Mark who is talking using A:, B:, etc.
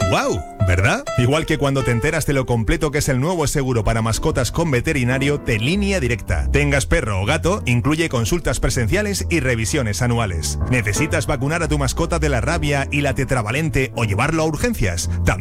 A: ¡Wow! ¿Verdad? Igual que cuando te enteras de lo completo que es el nuevo seguro para mascotas con veterinario de Línea Directa. Tengas perro o gato, incluye consultas presenciales y revisiones anuales. ¿Necesitas vacunar a tu mascota de la rabia y la tetravalente o llevarlo a urgencias? También